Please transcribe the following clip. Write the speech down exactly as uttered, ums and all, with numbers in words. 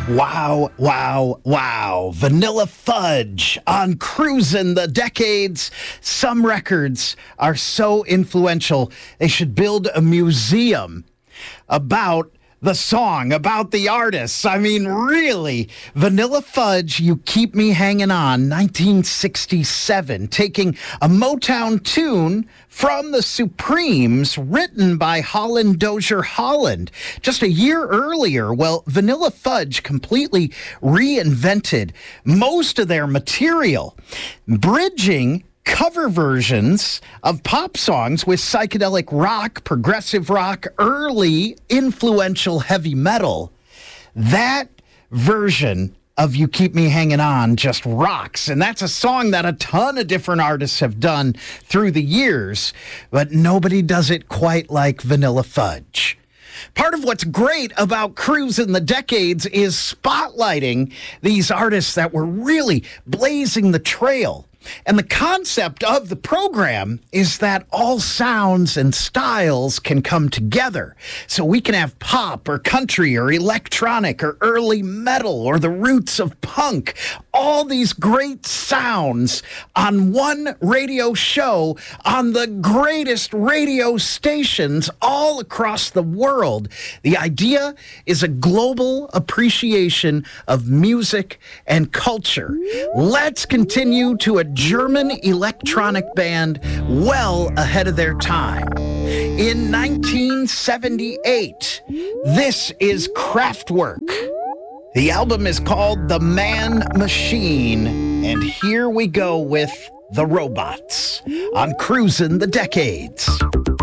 Wow, wow, wow. Vanilla Fudge on Cruisin' the Decades. Some records are so influential, they should build a museum about the song, about the artists. I mean, really, Vanilla Fudge, You Keep Me Hanging On, nineteen sixty-seven, taking a Motown tune from the Supremes, written by Holland Dozier Holland. Just a year earlier, well, Vanilla Fudge completely reinvented most of their material, bridging cover versions of pop songs with psychedelic rock, progressive rock, early influential heavy metal. That version of You Keep Me Hanging On just rocks. And that's a song that a ton of different artists have done through the years, but nobody does it quite like Vanilla Fudge. Part of what's great about Cruisin' the Decades is spotlighting these artists that were really blazing the trail. And the concept of the program is that all sounds and styles can come together. So we can have pop or country or electronic or early metal or the roots of punk. All these great sounds on one radio show on the greatest radio stations all across the world. The idea is a global appreciation of music and culture. Let's continue to a German electronic band well ahead of their time. In nineteen seventy-eight, this is Kraftwerk. The album is called The Man Machine, and here we go with The Robots on Cruisin' the Decades.